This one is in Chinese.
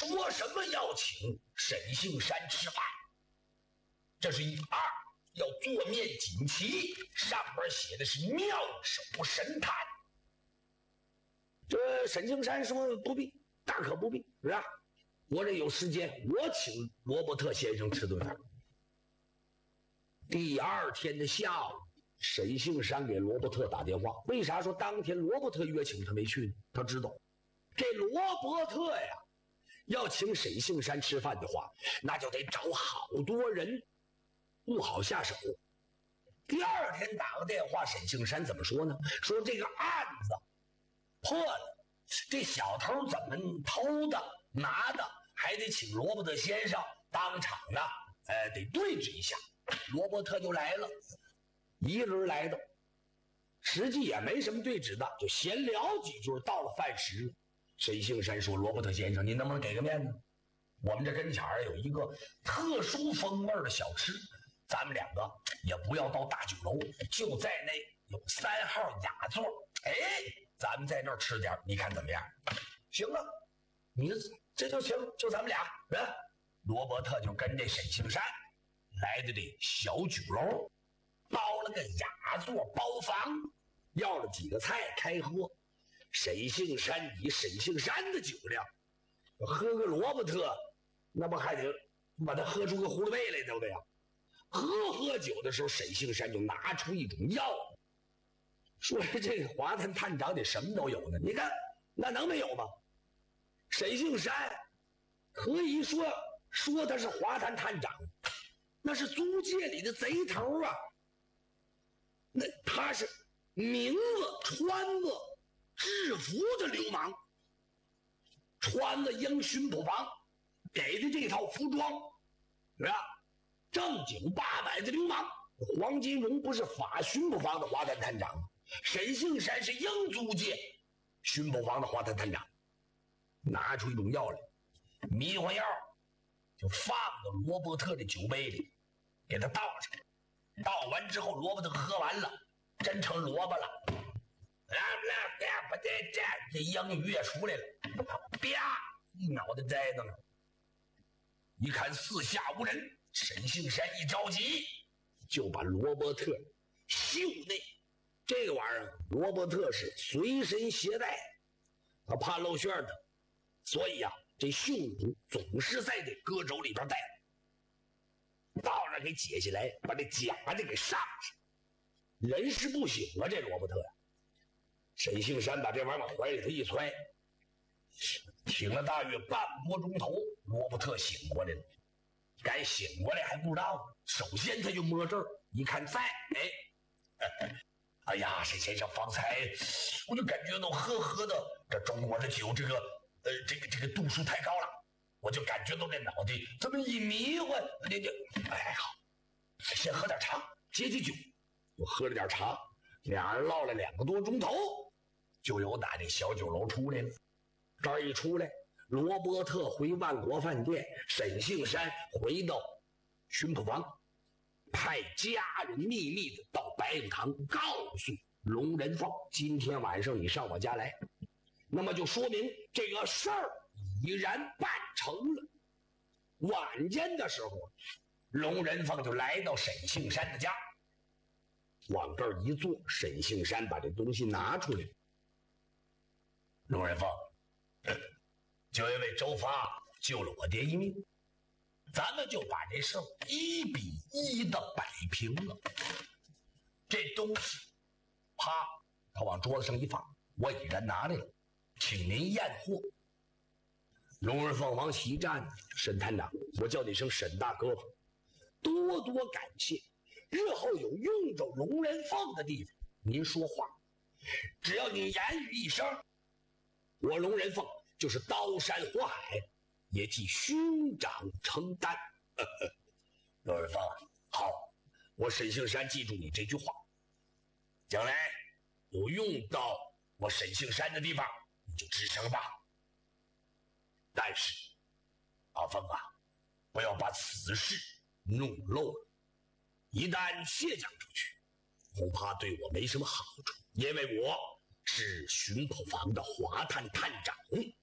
说什么要请沈杏山吃饭，这是一；二要做面锦旗，上边写的是妙手神探。这沈杏山说不必，大可不必，是吧？我这有时间，我请罗伯特先生吃顿饭。第二天的下午，沈杏山给罗伯特打电话。为啥说当天罗伯特约请他没去呢？他知道这罗伯特呀，要请沈杏山吃饭的话，那就得找好多人，不好下手。第二天打个电话，沈杏山怎么说呢？说这个案子破了，这小偷怎么偷的拿的，还得请罗伯特先生当场呢，得对质一下。罗伯特就来了，一人来的，实际也没什么对质的，就闲聊几句。到了饭时，沈杏山说：“罗伯特先生，您能不能给个面子？我们这跟前儿有一个特殊风味的小吃，咱们两个也不要到大酒楼，就在那有3号雅座，咱们在那儿吃点，你看怎么样？”行啊，你这就行，就咱们俩人。罗伯特就跟这沈杏山来的这小酒楼，包了个雅座包房，要了几个菜开喝。沈杏山以沈杏山的酒量，喝个罗伯特，那不还得把他喝出个葫芦背来，对不对呀？喝酒的时候，沈杏山就拿出一种药，说这个华探探长得什么都有呢。你看那能没有吗？沈杏山可以说他是华探探长，那是租界里的贼头啊。那他是名字穿着制服的流氓，穿了英巡捕房给的这套服装，是吧？正经800的流氓。黄金荣不是法巡捕房的华探探长，沈杏山是英租界巡捕房的华探探长。拿出一种药来，迷幻药，就放到罗伯特的酒杯里，给他倒上。倒完之后，罗伯特喝完了，真成萝卜了。这英语也出来了，啪，一脑袋栽到那儿。一看四下无人，沈杏山一着急，就把罗伯特袖内这个玩意儿，罗伯特是随身携带，他怕露馅的，所以这袖骨总是在这胳肘里边带。到那给解下来，把这假的给上上。人事不醒啊，这罗伯特呀！沈杏山把这玩意儿往怀里头一揣，挺了大约半多钟头，罗伯特醒过来了。该醒过来还不知道呢。首先他就摸这儿，一看在，哎呀，沈先生，方才我就感觉到喝的这中国的酒，这个度数太高了，我就感觉到这脑袋这么一迷糊，好，先喝点茶解解酒。我喝了点茶，俩人唠了2个多钟头，就由打这小酒楼出来了。这儿一出来，罗伯特回万国饭店，沈杏山回到巡捕房，派家人秘密的到白影堂告诉龙仁凤，今天晚上你上我家来。那么就说明这个事儿已然办成了。晚间的时候，龙仁凤就来到沈杏山的家，往这儿一坐，沈杏山把这东西拿出来。龙仁凤，就因为周发救了我爹一命，咱们就把这事1比1的摆平了。这东西啪，他往桌子上一放，我已然拿来了，请您验货。龙仁凤往起一站，沈探长，我叫你声沈大哥吧，多多感谢。日后有用着龙仁凤的地方，您说话，只要你言语一声，我龙仁凤就是刀山火海，也替兄长承担。龙仁凤，好，我沈杏山记住你这句话，将来有用到我沈杏山的地方，你就吱声吧。但是阿凤不要把此事弄漏了，一旦泄讲出去，恐怕对我没什么好处，因为我是巡捕房的华探探长。